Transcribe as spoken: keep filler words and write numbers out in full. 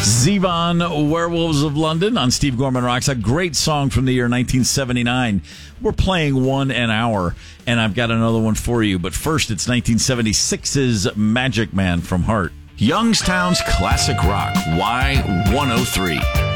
Zevon, Werewolves of London on Steve Gorman Rocks. A great song from the year nineteen seventy-nine. We're playing one an hour, and I've got another one for you. But first, it's nineteen seventy-six's Magic Man from Heart. Youngstown's Classic Rock, Y one oh three.